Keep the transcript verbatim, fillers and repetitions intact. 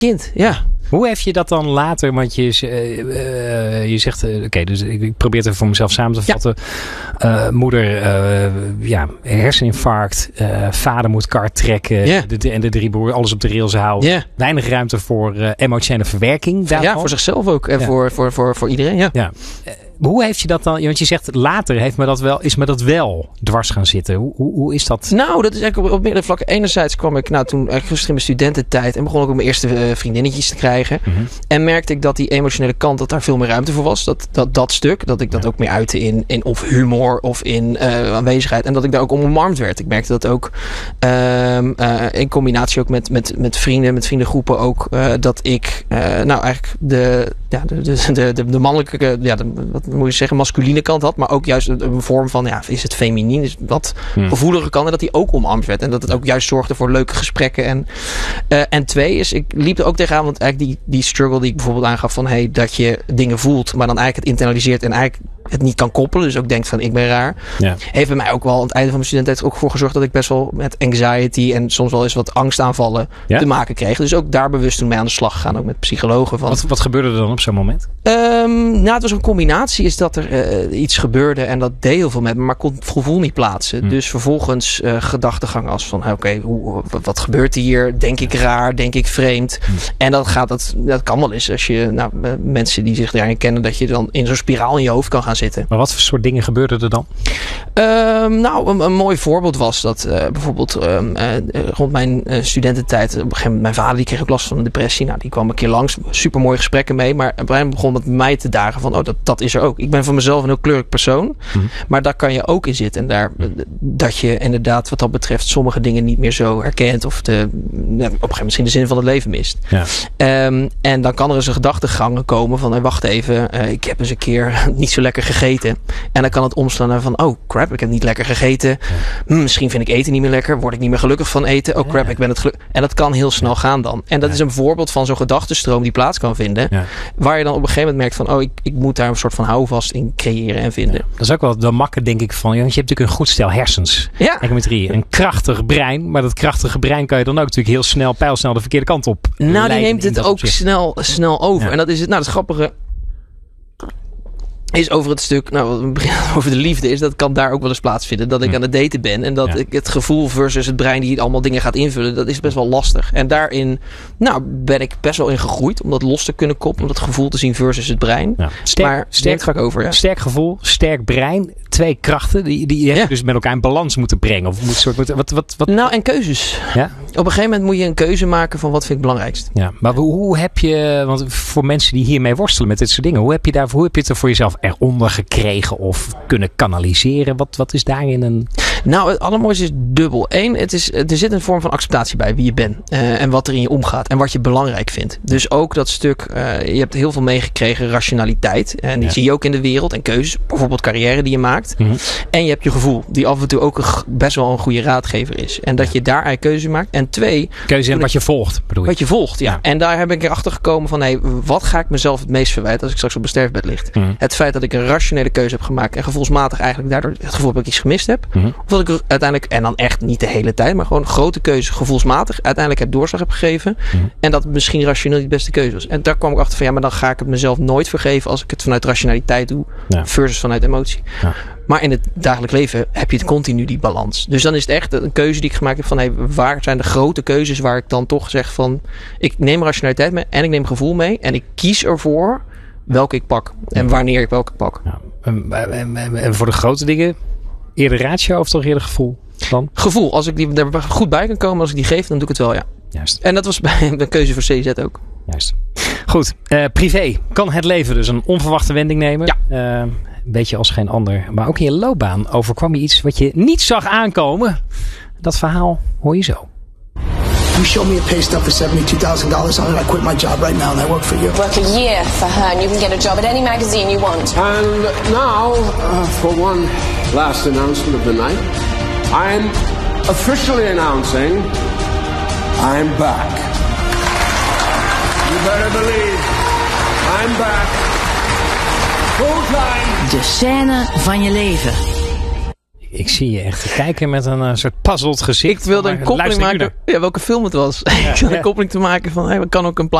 kind, ja. Hoe heb je dat dan later? Want je, uh, uh, je zegt, uh, oké, okay, dus ik probeer het even voor mezelf samen te vatten. Ja. Uh, moeder, uh, ja, herseninfarct. Uh, vader moet kar trekken. Ja. De, de, en de drie broers, alles op de rails houden. Ja. Weinig ruimte voor uh, emotionele verwerking. Daarvan. Ja, voor zichzelf ook. En ja. voor, voor, voor, voor iedereen, ja. ja. Uh, hoe heeft je dat dan? Want je zegt later heeft me dat wel, is me dat wel dwars gaan zitten. Hoe, hoe, hoe is dat? Nou, dat is eigenlijk op, op meerdere vlakken. Enerzijds kwam ik nou, toen eigenlijk in mijn studententijd en begon ik ook mijn eerste uh, vriendinnetjes te krijgen. Mm-hmm. En merkte ik dat die emotionele kant, dat daar veel meer ruimte voor was. Dat, dat, dat stuk, dat ik dat ja. ook meer uitte in, in of humor of in uh, aanwezigheid. En dat ik daar ook om omarmd werd. Ik merkte dat ook uh, uh, in combinatie ook met, met, met vrienden, met vriendengroepen ook. Uh, dat ik uh, nou eigenlijk de, ja, de, de, de, de, de mannelijke, ja, de, wat moet je zeggen, masculine kant had. Maar ook juist een, een vorm van, ja, is het feminien? Is wat hmm. gevoeliger kant. En dat die ook omarmd werd. En dat het ook juist zorgde voor leuke gesprekken. En, uh, en twee is, ik liep er ook tegenaan, want eigenlijk die, die struggle die ik bijvoorbeeld aangaf van, hey, dat je dingen voelt, maar dan eigenlijk het internaliseert en eigenlijk het niet kan koppelen. Dus ook denkt van, ik ben raar. Ja. Heeft bij mij ook wel aan het einde van mijn studententijd ook voor gezorgd dat ik best wel met anxiety en soms wel eens wat angstaanvallen ja? te maken kreeg. Dus ook daar bewust toen mee aan de slag gegaan. Ook met psychologen. Van. Wat, wat gebeurde er dan op zo'n moment? Um, nou, het was een combinatie. Is dat er uh, iets gebeurde en dat deed heel veel met me, maar kon het gevoel niet plaatsen. Hmm. Dus vervolgens uh, gedachtegang als van, oké, okay, wat gebeurt hier? Denk ik raar? Denk ik vreemd? Hmm. En dat gaat, dat, dat kan wel eens als je, nou, mensen die zich daarin kennen, dat je dan in zo'n spiraal in je hoofd kan gaan zitten. Maar wat voor soort dingen gebeurden er dan? Um, nou, een, een mooi voorbeeld was dat uh, bijvoorbeeld um, uh, rond mijn uh, studententijd, op een gegeven moment, mijn vader die kreeg ook last van een depressie. Nou, die kwam een keer langs, super mooie gesprekken mee, maar op een gegeven moment begon het mij te dagen van, oh, dat, dat is er ook. Ik ben van mezelf een heel kleurig persoon, mm. maar daar kan je ook in zitten. En daar, dat je inderdaad wat dat betreft sommige dingen niet meer zo herkent of de, op een gegeven moment misschien de zin van het leven mist. Ja. Um, en dan kan er eens een gedachtegang komen van, hey, wacht even, uh, ik heb eens een keer niet zo lekker gegeten. En dan kan het omslaan naar van, oh crap, ik heb niet lekker gegeten. Ja. Hm, misschien vind ik eten niet meer lekker. Word ik niet meer gelukkig van eten. Oh crap, ja. ik ben het gelukkig. En dat kan heel snel gaan dan. En dat ja. is een voorbeeld van zo'n gedachtenstroom die plaats kan vinden. Ja. Waar je dan op een gegeven moment merkt van, oh, ik, ik moet daar een soort van houvast in creëren en vinden. Ja. Dat is ook wel de makke, denk ik, van, want je hebt natuurlijk een goed stel hersens. Ja. Een krachtig brein. Maar dat krachtige brein kan je dan ook natuurlijk heel snel, pijlsnel de verkeerde kant op. Nou, die neemt het ook snel, snel over. Ja. En dat is het, nou, dat grappige is over het stuk, nou, over de liefde is, dat kan daar ook wel eens plaatsvinden. Dat ik hm. aan het daten ben en dat ja. ik het gevoel versus het brein die allemaal dingen gaat invullen, dat is best wel lastig. En daarin, nou, ben ik best wel in gegroeid om dat los te kunnen koppelen, om dat gevoel te zien versus het brein. Ja. Sterk, maar sterk, ga ik over, ja. Sterk gevoel, sterk brein, twee krachten die, die je ja. dus met elkaar in balans moeten brengen. Of moet soort, wat, wat, wat? Nou, en keuzes. Ja? Op een gegeven moment moet je een keuze maken van wat vind ik belangrijkst. Ja, maar hoe, hoe heb je, want voor mensen die hiermee worstelen met dit soort dingen, hoe heb je, daar, hoe heb je het er voor jezelf eronder gekregen of kunnen kanaliseren? Wat, wat is daarin een... Nou, het allermooiste is dubbel. Eén, het is, er zit een vorm van acceptatie bij wie je bent. Uh, en wat er in je omgaat. En wat je belangrijk vindt. Dus ook dat stuk, uh, je hebt heel veel meegekregen rationaliteit. En die ja. zie je ook in de wereld. En keuzes, bijvoorbeeld carrière die je maakt. Mm-hmm. En je hebt je gevoel. Die af en toe ook een, best wel een goede raadgever is. En dat je daar eigenlijk keuze maakt. En twee... Keuze in wat je volgt, bedoel je? Wat je volgt, ja. ja. En daar heb ik erachter gekomen van, hey, wat ga ik mezelf het meest verwijten als ik straks op mijn sterfbed ligt? Mm-hmm. Het feit dat ik een rationele keuze heb gemaakt. En gevoelsmatig eigenlijk daardoor het gevoel dat ik iets gemist heb. Mm-hmm. Of dat ik er uiteindelijk, en dan echt niet de hele tijd, maar gewoon grote keuze gevoelsmatig uiteindelijk het doorslag heb gegeven. Mm-hmm. En dat misschien rationeel niet de beste keuze was. En daar kwam ik achter van, ja, maar dan ga ik het mezelf nooit vergeven als ik het vanuit rationaliteit doe. Ja. Versus vanuit emotie. Ja. Maar in het dagelijks leven heb je het continu die balans. Dus dan is het echt een keuze die ik gemaakt heb van, hey, waar zijn de grote keuzes waar ik dan toch zeg van, ik neem rationaliteit mee en ik neem gevoel mee en ik kies ervoor welke ik pak. En wanneer ik welke pak. Ja. En, en, en voor de grote dingen, eerder ratio of toch eerder gevoel? Dan? Gevoel. Als ik die er goed bij kan komen, als ik die geef, dan doe ik het wel, ja. Juist. En dat was bij de keuze voor C Z ook. Juist. Goed. Uh, privé. Kan het leven dus een onverwachte wending nemen? Ja. Uh, een beetje als geen ander. Maar ook in je loopbaan overkwam je iets wat je niet zag aankomen. Dat verhaal hoor je zo. You show me a pay stub for seventy-two thousand dollars, I'm gonna quit my job right now and I work for you. Work a year for her and you can get a job at any magazine you want. And now, uh, for one last announcement of the night, I'm officially announcing I'm back. You better believe I'm back. Full time. De scène van je leven. ik zie je echt kijken met een uh, soort puzzeld gezicht. Ik wilde een koppeling maken. Ja, welke film het was. Ja, ik wilde ja. een koppeling te maken van, hey, kan ook een